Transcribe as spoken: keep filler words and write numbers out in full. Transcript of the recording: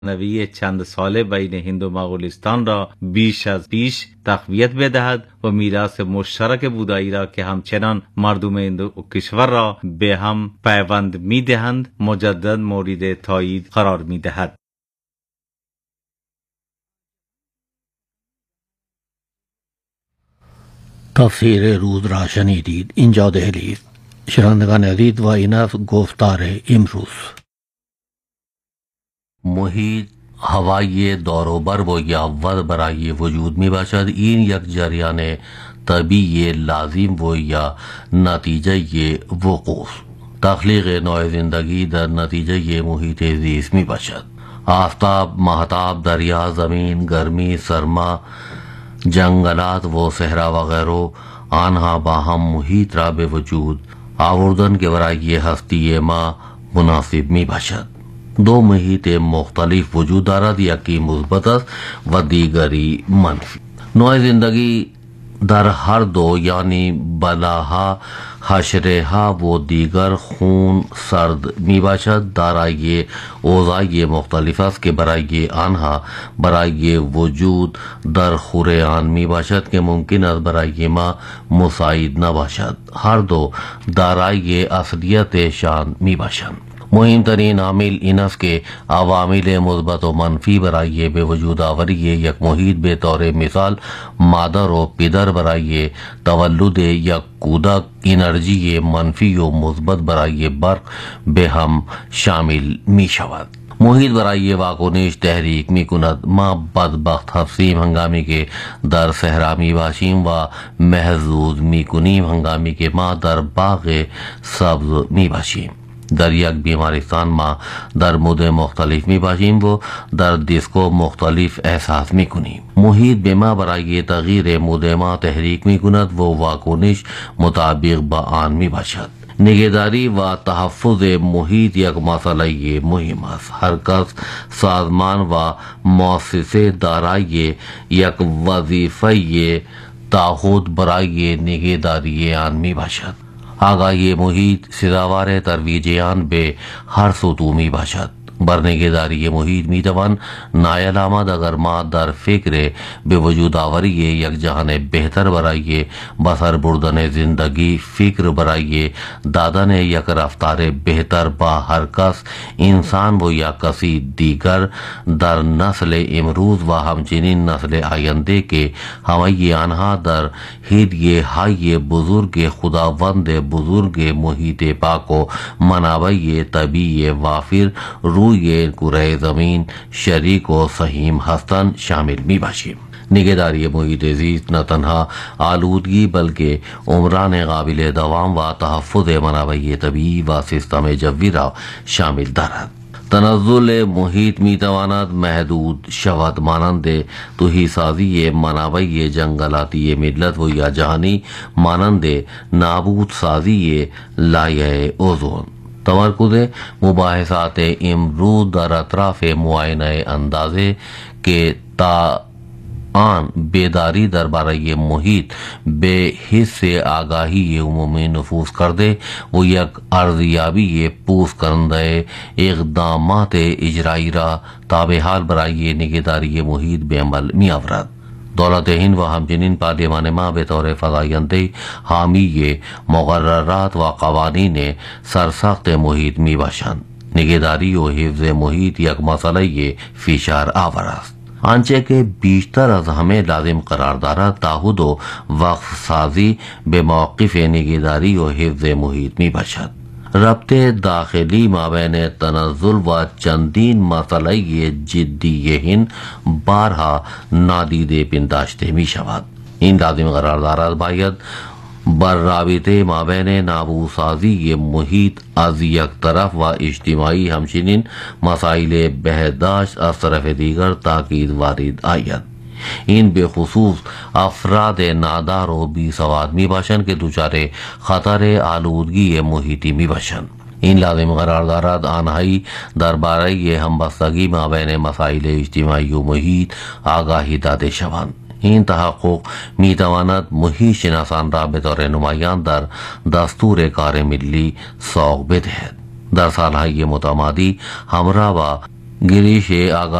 نوی چند ساله بین هند و مغولستان را بیش از پیش تقویت بدهد و میراث مشترک بودایی را که همچنان مردم این دو کشور را به هم پیوند میدهند مجدد مورد تایید قرار میدهد. تفسیر روز را شنیدید. اینجا دهلی است. شنوندگان عزیز و این است گفتار امروز. محیط هوای دوروبر و یا ود برای وجود می باشد. این یک جریان طبیعی لازم و یا نتیجه وقوع تخلیق نوع زندگی در نتیجه محیط زیست می باشد. آفتاب، ماهتاب، دریا، زمین، گرمی، سرما، جنگلات و صحرا وغیرہ آنها با هم محیط را به وجود آوردن که برای هستی ما مناسب می باشد. دو محیط مختلف وجود دارد، یکی مثبت است و دیگری منفی. نوع زندگی در هر دو یعنی بلاها، حشره‌ها و دیگر خون سرد می باشد دارای اوضاع مختلف است که برای آنها برای وجود در خور آن می باشد که ممکن است برای ما مساعد نباشد. هر دو دارای اصلیت شان می باشند. مهمترین عامل این است که عوامل مثبت و منفی برای به وجود آوری یک محیط به طور مثال مادر و پدر برای تولد یک کودک انرژی منفی و مثبت برای برق به هم شامل می شود. محیط برای واکنش تحریک می کند. ما بدبخت هستیم هنگامی که در صحرا می باشیم و محظوظ می کنیم هنگامی که ما در باغ سبز می باشیم. در یک بیمارستان ما در مود مختلف می باشیم و در دیسکو مختلف احساس می کنیم. محیط به ما برای تغییر مود ما تحریک می کند و واکنش مطابق با آن می باشد. نگهداری و تحفظ محیط یک مسئله مهم است. هر کس، سازمان و مؤسسه دارای یک وظیفه تعهد برای نگهداری آن می باشد. آگاهی محیط سزاوار ترویج آن به هر سطوح می باشد. بر نگهداری محیط می توان نایل آمد اگر ما در فکر به وجود آوری یک جهان بهتر برای بسر بردن زندگی، فکر برای دادن یک رفتار بهتر با هر کس، انسان و یا کسی دیگر در نسل امروز و همچنین نسل آینده که همه آنها در هدیه های بزرگ خداوند بزرگ محیط پاک و منابع طبیعی وافر روی کره زمین شریک و سهیم هستند شامل می باشیم. نگهداری محیط زیست نه تنها آلودگی بلکه عمران قابل دوام و تحفظ منابع طبیعی و سیستم جوی را شامل دارد. تنزل محیط می تواند محدود شود مانند تهی سازی منابع جنگلاتی ملت و یا جهانی مانند نابود سازی لایه اوزون. تمرکز مباحثات امروز در اطراف معاینه اندازه که تا آن بیداری درباره محیط به حس آگاهی عمومی نفوذ کرده و یک ارزیابی پوست کننده اقدامات اجرایی را تابع حال برای نگهداری محیط به عمل می آورد. دولت هند و همچنین پارلیمان ما به طور فزاینده حامی مقررات و قوانین سرسخت محیط می باشند. نگهداری و حفظ محیط یک مسئله فشار آور است. آنچه که بیشتر از همه لازم قرار دارد تعهد و وقف سازی به موقف نگهداری و حفظ محیط می باشد. ربط داخلی مابین تنزل و چندین مسئله جدی هند بارها نادیده پنداشته می شود. این لازم قرار دارد باید بر رابطه مابین نابودسازی محیط از یک طرف و اجتماعی همچنین مسائل بهداشت از طرف دیگر تاکید وارد آید. این به خصوص افراد نادار و بی سواد می باشند که دچار خطر آلودگی محیطی می باشند. این لازم قرار دارد آنهایی درباره همبستگی مابین مسائل اجتماعی و محیط آگاهی داده شوند. این تحقق می تواند محیط شناسان را به طور نمایان در دستور کار ملی سوق بدهد. در سالهای متمادی همراه با गिरीश आगा